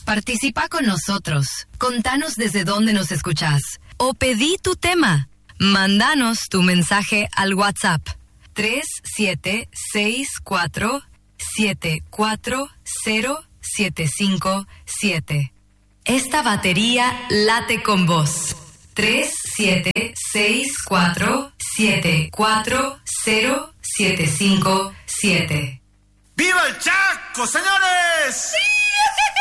Participa con nosotros. Contanos desde dónde nos escuchás. O pedí tu tema. Mándanos tu mensaje al WhatsApp 3764740757. Esta batería late con vos. 3764740757. ¡Viva el Chaco, señores! ¡Sí!